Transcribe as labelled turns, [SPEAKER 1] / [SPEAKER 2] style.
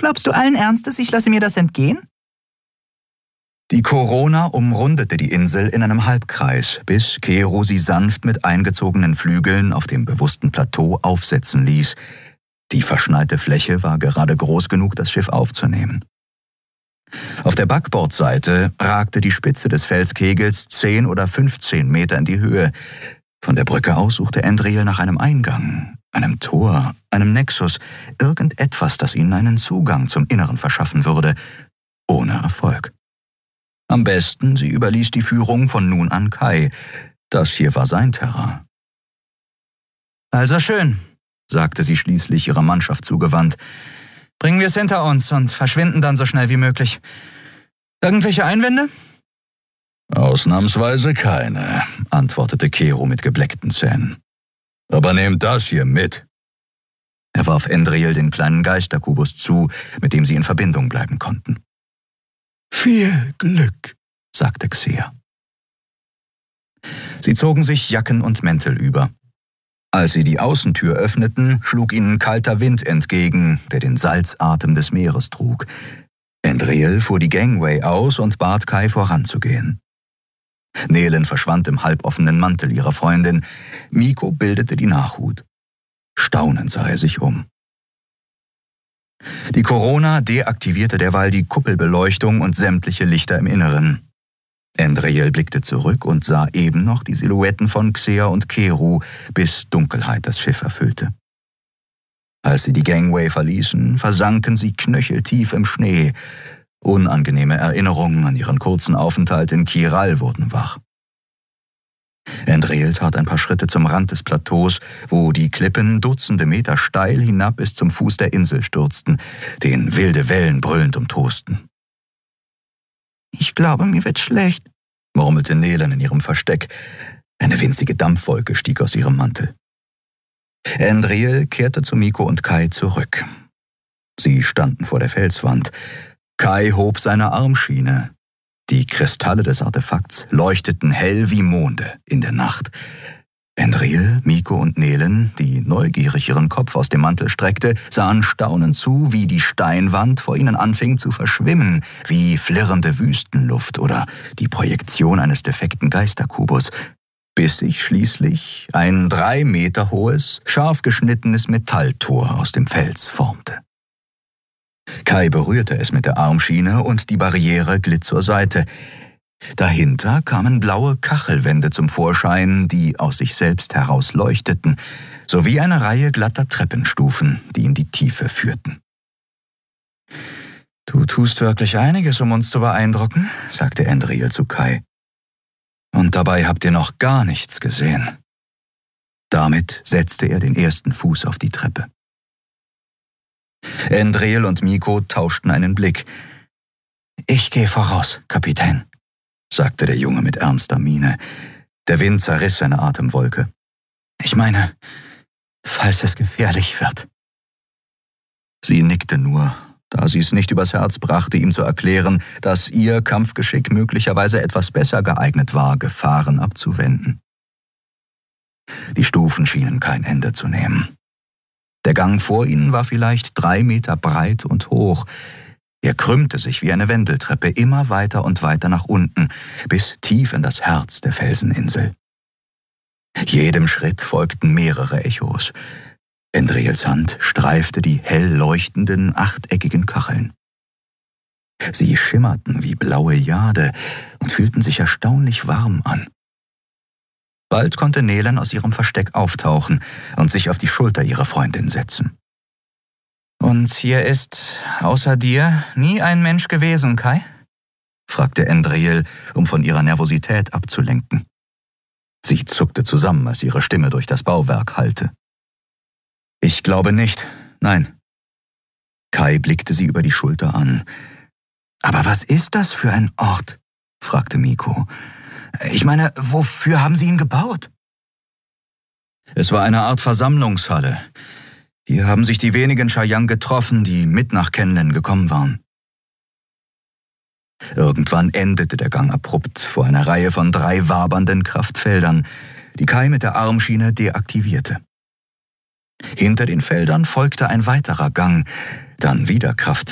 [SPEAKER 1] Glaubst du allen Ernstes, ich lasse mir das entgehen?
[SPEAKER 2] Die Corona umrundete die Insel in einem Halbkreis, bis Kero sie sanft mit eingezogenen Flügeln auf dem bewussten Plateau aufsetzen ließ. Die verschneite Fläche war gerade groß genug, das Schiff aufzunehmen. Auf der Backbordseite ragte die Spitze des Felskegels 10 oder 15 Meter in die Höhe. Von der Brücke aus suchte Andriel nach einem Eingang, einem Tor, einem Nexus, irgendetwas, das ihnen einen Zugang zum Inneren verschaffen würde, ohne Erfolg. Am besten, sie überließ die Führung von nun an Kai. Das hier war sein Terrain.
[SPEAKER 1] Also schön, sagte sie schließlich ihrer Mannschaft zugewandt. Bringen wir es hinter uns und verschwinden dann so schnell wie möglich. Irgendwelche Einwände?
[SPEAKER 2] Ausnahmsweise keine, antwortete Kero mit gebleckten Zähnen. Aber nehmt das hier mit. Er warf Andriel den kleinen Geisterkubus zu, mit dem sie in Verbindung bleiben konnten. Viel Glück, sagte Xia. Sie zogen sich Jacken und Mäntel über. Als sie die Außentür öffneten, schlug ihnen kalter Wind entgegen, der den Salzatem des Meeres trug. Andriel fuhr die Gangway aus und bat Kai voranzugehen. Nelen verschwand im halboffenen Mantel ihrer Freundin. Miko bildete die Nachhut. Staunend sah er sich um. Die Corona deaktivierte derweil die Kuppelbeleuchtung und sämtliche Lichter im Inneren. Andriel blickte zurück und sah eben noch die Silhouetten von Xia und Kero, bis Dunkelheit das Schiff erfüllte. Als sie die Gangway verließen, versanken sie knöcheltief im Schnee. Unangenehme Erinnerungen an ihren kurzen Aufenthalt in Kiral wurden wach. Andriel tat ein paar Schritte zum Rand des Plateaus, wo die Klippen Dutzende Meter steil hinab bis zum Fuß der Insel stürzten, den wilde Wellen brüllend umtosten.
[SPEAKER 1] »Ich glaube, mir wird schlecht«,
[SPEAKER 2] murmelte Nelen in ihrem Versteck. Eine winzige Dampfwolke stieg aus ihrem Mantel. Andriel kehrte zu Miko und Kai zurück. Sie standen vor der Felswand. Kai hob seine Armschiene. Die Kristalle des Artefakts leuchteten hell wie Monde in der Nacht. Andriel, Miko und Nelen, die neugierig ihren Kopf aus dem Mantel streckte, sahen staunend zu, wie die Steinwand vor ihnen anfing zu verschwimmen, wie flirrende Wüstenluft oder die Projektion eines defekten Geisterkubus, bis sich schließlich ein 3 Meter hohes, scharf geschnittenes Metalltor aus dem Fels formte. Kai berührte es mit der Armschiene und die Barriere glitt zur Seite. Dahinter kamen blaue Kachelwände zum Vorschein, die aus sich selbst heraus leuchteten, sowie eine Reihe glatter Treppenstufen, die in die Tiefe führten.
[SPEAKER 1] »Du tust wirklich einiges, um uns zu beeindrucken«, sagte Andriel zu Kai.
[SPEAKER 2] »Und dabei habt ihr noch gar nichts gesehen.« Damit setzte er den ersten Fuß auf die Treppe. Andriel und Miko tauschten einen Blick.
[SPEAKER 1] »Ich gehe voraus, Kapitän«, sagte der Junge mit ernster Miene. Der Wind zerriss seine Atemwolke. »Ich meine, falls es gefährlich wird.«
[SPEAKER 2] Sie nickte nur, da sie es nicht übers Herz brachte, ihm zu erklären, dass ihr Kampfgeschick möglicherweise etwas besser geeignet war, Gefahren abzuwenden. Die Stufen schienen kein Ende zu nehmen. Der Gang vor ihnen war vielleicht 3 Meter breit und hoch. Er krümmte sich wie eine Wendeltreppe immer weiter und weiter nach unten, bis tief in das Herz der Felseninsel. Jedem Schritt folgten mehrere Echos. Andriels Hand streifte die hell leuchtenden, achteckigen Kacheln. Sie schimmerten wie blaue Jade und fühlten sich erstaunlich warm an. Bald konnte Nelen aus ihrem Versteck auftauchen und sich auf die Schulter ihrer Freundin setzen.
[SPEAKER 1] »Und hier ist, außer dir, nie ein Mensch gewesen, Kai?«
[SPEAKER 2] fragte Andriel, um von ihrer Nervosität abzulenken. Sie zuckte zusammen, als ihre Stimme durch das Bauwerk hallte. »Ich glaube nicht, nein.« Kai blickte sie über die Schulter an.
[SPEAKER 1] »Aber was ist das für ein Ort?« fragte Miko. »Ich meine, wofür haben Sie ihn gebaut?«
[SPEAKER 2] »Es war eine Art Versammlungshalle. Hier haben sich die wenigen Chayang getroffen, die mit nach Kenlen gekommen waren.« Irgendwann endete der Gang abrupt vor einer Reihe von 3 wabernden Kraftfeldern, die Kai mit der Armschiene deaktivierte. Hinter den Feldern folgte ein weiterer Gang, dann wieder Kraftfelder.